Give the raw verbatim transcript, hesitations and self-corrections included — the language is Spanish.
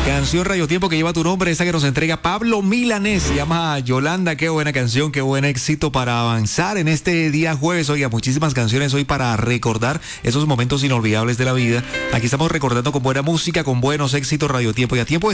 Canción Radio Tiempo que lleva tu nombre, esa que nos entrega Pablo Milanés, se llama Yolanda. Qué buena canción, qué buen éxito para avanzar en este día jueves. Oiga, muchísimas canciones hoy para recordar esos momentos inolvidables de la vida. Aquí estamos recordando con buena música, con buenos éxitos Radio Tiempo y a tiempo.